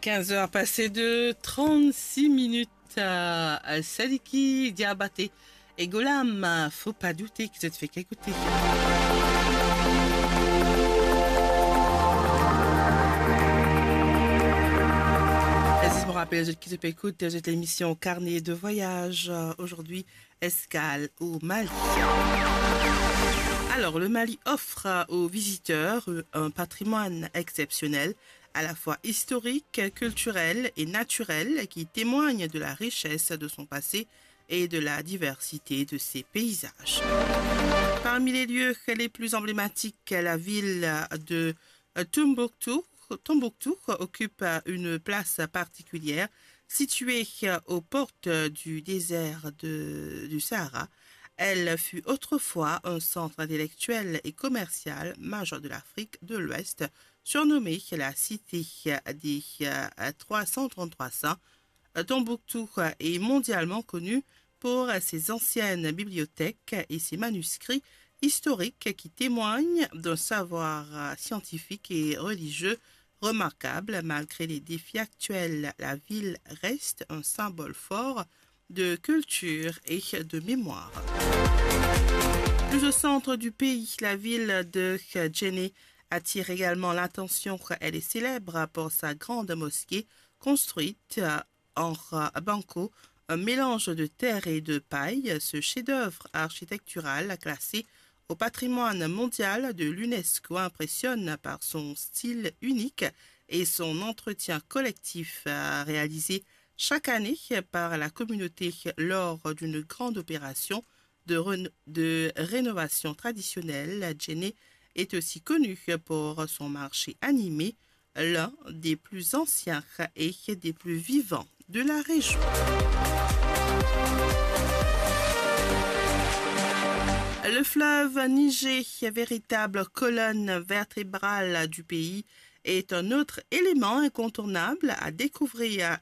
15 heures passées de 36 minutes à Sadiki Diabaté et Golam, faut pas douter que ça te fait qu'écouter. Je me rappelle, ceux qui se écoutent, j'ai l'émission Carnet de voyage. Aujourd'hui, escale au Mali. Alors, le Mali offre aux visiteurs un patrimoine exceptionnel, à la fois historique, culturel et naturel, qui témoigne de la richesse de son passé et de la diversité de ses paysages. Parmi les lieux les plus emblématiques, la ville de Tombouctou occupe une place particulière, située aux portes du désert du Sahara. Elle fut autrefois un centre intellectuel et commercial majeur de l'Afrique de l'Ouest, surnommée la cité des 333 saints. Tombouctou est mondialement connue pour ses anciennes bibliothèques et ses manuscrits historiques qui témoignent d'un savoir scientifique et religieux remarquable. Malgré les défis actuels, la ville reste un symbole fort de culture et de mémoire. Plus au centre du pays, la ville de Djenné attire également l'attention. Elle est célèbre pour sa grande mosquée construite en banco, un mélange de terre et de paille. Ce chef-d'œuvre architectural classé au patrimoine mondial de l'UNESCO impressionne par son style unique et son entretien collectif réalisé chaque année par la communauté lors d'une grande opération de rénovation traditionnelle. Djenné est aussi connu pour son marché animé, l'un des plus anciens et des plus vivants de la région. Le fleuve Niger, véritable colonne vertébrale du pays, est un autre élément incontournable à découvrir